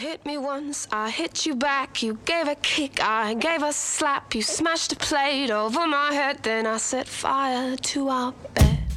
hit me once, I hit you back. You gave a kick, I gave a slap. You smashed a plate over my head, then I set fire to our bed.